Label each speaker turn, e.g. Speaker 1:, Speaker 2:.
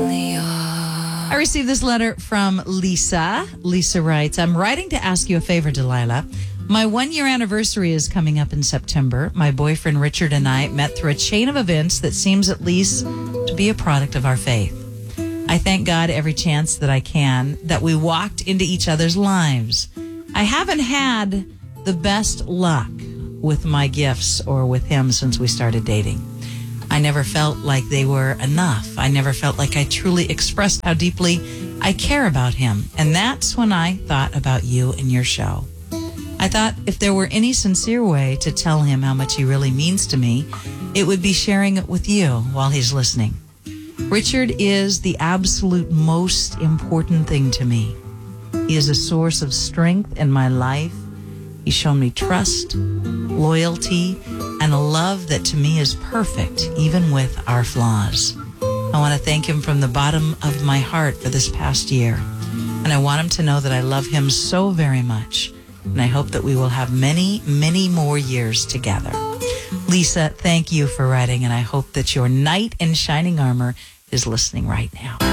Speaker 1: I received this letter from Lisa. Lisa writes, I'm writing to ask you a favor, Delilah. My 1-year anniversary is coming up in September. My boyfriend Richard and I met through a chain of events that seems at least to be a product of our faith. I thank God every chance that I can that we walked into each other's lives. I haven't had the best luck with my gifts or with him since we started dating. I never felt like they were enough. I never felt like I truly expressed how deeply I care about him. And that's when I thought about you and your show. I thought if there were any sincere way to tell him how much he really means to me, it would be sharing it with you while he's listening. Richard is the absolute most important thing to me. He is a source of strength in my life. He's shown me trust, loyalty, and a love that to me is perfect, even with our flaws. I want to thank him from the bottom of my heart for this past year. And I want him to know that I love him so very much. And I hope that we will have many, many more years together. Lisa, thank you for writing, and I hope that your knight in shining armor is listening right now.